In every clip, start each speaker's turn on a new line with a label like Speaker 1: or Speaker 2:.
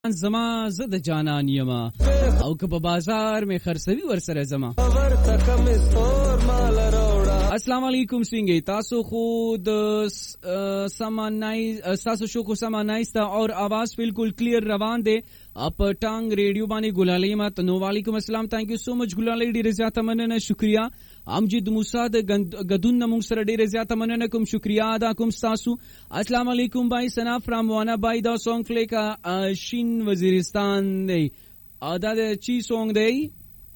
Speaker 1: زما زد جانان یما او که په بازار می خرڅوي ور سره زما. السلام علیکم سنگه تاسو خود تاسو شو کو سمانایستا اور आवाज बिल्कुल क्लियर روان دي اپ ټانګ ریډیو باندې ګلالۍ ما تنو وعلیکم السلام. ثانک یو سو مچ ګلالۍ ډیره زیاته مننه شکریا. امجد موسی د غدون نمو سره ډیره زیاته مننه کوم شکریا ادا کوم تاسو. السلام علیکم بای سنا فرام وانا بای دا سونګ پلی کا شین وزیرستان دی ادا د چی سونګ دی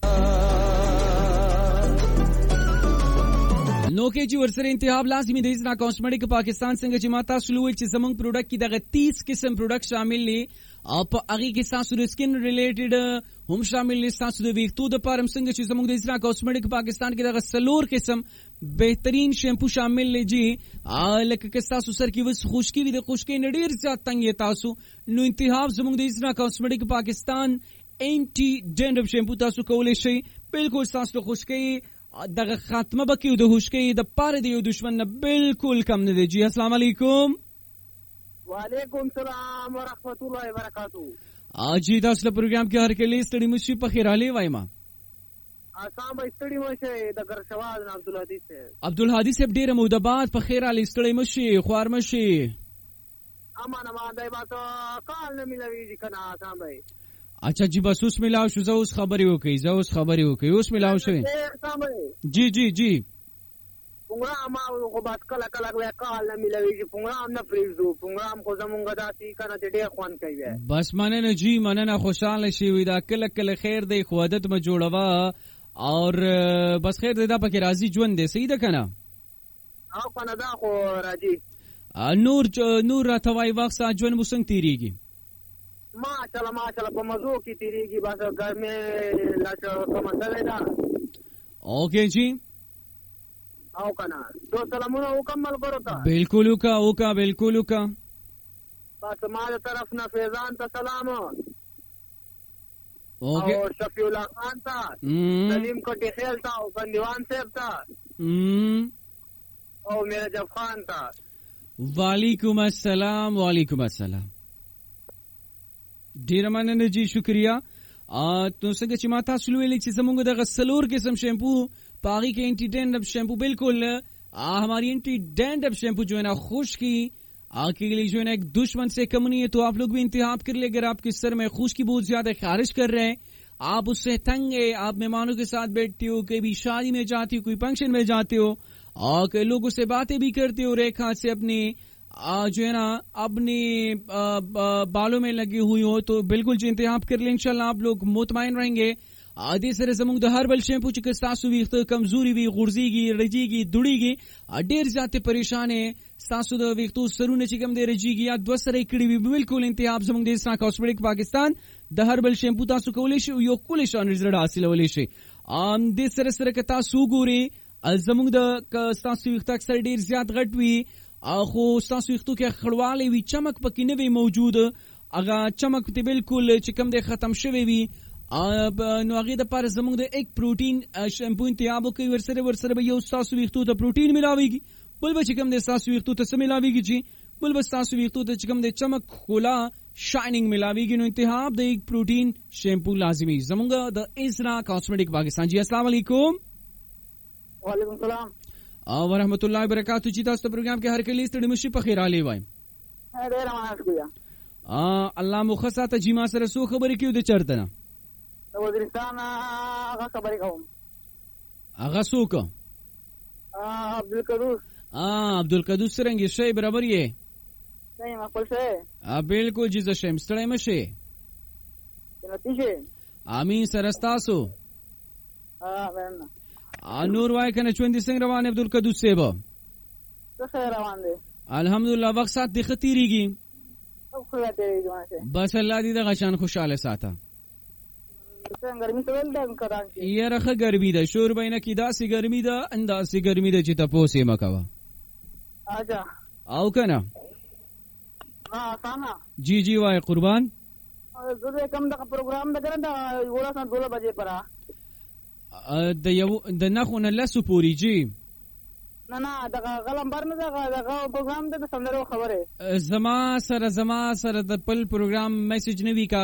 Speaker 1: نو کې چې ورسره انتخاب لازمي دی ځکه کاسمیټک پاکستان څنګه چې ماته سلوول چې زمونږ پروډکټ کې دغه 30 قسم پروډکټ شامل دي او په هغه کې تاسو د سکین ریلیټډ هم شامل دي. تاسو د ویښتو د پاره څنګه چې زمونږ د ځکه کاسمیټک پاکستان کې دغه سلور قسم بهترین شیمپو شامل دي جی لکه که تاسو سر کې وس خشکی وي د خشکی نډیر زیات تنګ تاسو نو انتخاب زمونږ د ځکه کاسمیټک پاکستان انټي ډینډرف شیمپو تاسو کولای شئ بالکل تاسو خشکی دغه خاتمه بکیو د هوشکی د پاره دی دشمن نه بالکل کم نه دی جی. السلام علیکم.
Speaker 2: وعلیکم السلام ورحمت الله وبرکاتہ.
Speaker 1: اجي تاسو په پروګرام کې هر کله ستړي مشي په خیر علي وایما
Speaker 2: اسام به ستړي مشه د ګرشوال عبدالحدی صاحب.
Speaker 1: عبدالحدی صاحب ډیره مودبات په خیر علي ستړي مشي خوار مشي
Speaker 2: امان دای با تو کال نه ملوي کنه اسام به.
Speaker 1: اچھا جی بس اوس ملاو شو زوس خبري وکي اوس ملاو شوی جی جی جی
Speaker 2: پونګرام خو بس کله وای کال نه ملوي پونګرام نه پریزو پونګرام خو زمونږ داسي کنه ډېر خوان کوي
Speaker 1: بس مننه جی مننه خوشاله شي وي دا کله خیر دی خو عادت ما جوړوا اور بس خیر دی دا پکې راضي ژوند دی صحیح ده کنه
Speaker 2: او کنه دا خو راضي
Speaker 1: نور راته وای وخت ژوند مو څنګه تیریږي
Speaker 2: ماشاءالله په مزو کې تیریږي بس ګرمه لاته کومه ده
Speaker 1: اوکے جی
Speaker 2: او کنه دو سلامونه مکمل کړو تا
Speaker 1: بالکل وکا
Speaker 2: بس ما طرف نه فیضان ته سلام
Speaker 1: اوکے
Speaker 2: او شفیع الله خان ته سلیم کوټی خیل ته او بندیوان صاحب ته او میرا جب خان ته
Speaker 1: وعلیکم السلام ډیر مننه جی شکریا. تو څنګه چې ما تاسو ویلې چې زموږ د غسلور قسم شیمپو پاغي کې انټي ډینډرف شیمپو بالکل हमारी एंटी डैंड्रफ शैम्पू जो है ना खुश्की आपके लिए जो है ना एक दुश्मन से कम नहीं है. तो आप लोग भी इंतखाब कर ले. अगर आपके सर में खुश्की बहुत ज्यादा खारिश कर रहे हैं आप उससे तंग है आप मेहमानों के साथ बैठते हो कभी शादी में जाते हो कोई फंक्शन में जाते हो और लोगों से बातें भी करते हो एक हाथ से अपनी जो है ना अपने बालों में लगी हुई हो तो बिल्कुल जो इंतखाब कर ले इंशाल्लाह आप लोग मुतमईन रहेंगे. आदि सर زموږ د هربل شیمپو چې تاسو ویخته کمزوري وي غورځيږي رجيږي دوړيږي ډېر زیاته پریشانه تاسو د ویختو سرونه چې کم دی رجيږي یا دوه سره کړي وي بالکل انتخاب زموږ د اسنا کاسمیټک پاکستان د هربل شیمپو تاسو کولای شئ یو کولای شئ رزلټ حاصلولای شئ. د سره که تاسو ګوري زموږ د تاسو ویخته اکثر ډېر زیات غټ وي خو تاسو ویختو کې خړواله وي چمک پکې نه وي موجود هغه چمک ته بالکل چې کم دی ختم شوی وي نو هغه د پاره زموږ د یک پروتین شیمپو انتخاب کوي ورسره به یو تاسو ویختو ته پروتین ملاويږي بل به چې کم د تاسو ویختو ته سم ملاويږي چې بل به تاسو ویختو ته چې کم د چمک خولا شاینینګ ملاويږي. نو انتخاب د یک پروتین شیمپو لازمي زموږ د اسرا کاسمیټک پاکستان جی. السلام علیکم.
Speaker 2: وعلیکم السلام
Speaker 1: ورحمت الله وبرکاتہ جی. تاسو پروګرام کې هر کله ستړي مشي په خیر علي وایم
Speaker 2: ډیر مننه کویا
Speaker 1: الله مخصصه جی ما سره سو خبرې کیو د چرته نه
Speaker 2: وزیرستان هغه خبرې کوم
Speaker 1: هغه څوک عبدالقدوس څنګه شي برابر یې
Speaker 2: نه ما خپل شه
Speaker 1: بالکل جی زه شم ستړی مشه
Speaker 2: نتیجه
Speaker 1: امين سره تاسو نور وای کنه چوندې څنګه روان عبدالقدوس صاحب
Speaker 2: څه روان دي
Speaker 1: الحمدلله وخت سات د خطیریږي بس الله دې د غشان خوشاله ساته
Speaker 2: ګرمي ته ول دم کړه
Speaker 1: یې رخه ګرمي ده شور بینه کې داسې ګرمي ده انداسې ګرمي ده چې تاسو یې مکوا
Speaker 2: اجا
Speaker 1: او کنه
Speaker 2: سانا
Speaker 1: جی وای قربان
Speaker 2: زه کوم دا پروګرام دا کړم دا ولا سان 12 بجې پرا
Speaker 1: د نخونه لسو پوری جی
Speaker 2: نه دغه غلمبر نه دغه پروګرام د سندرو خبره
Speaker 1: زما سره د پل پروګرام میسج نه وی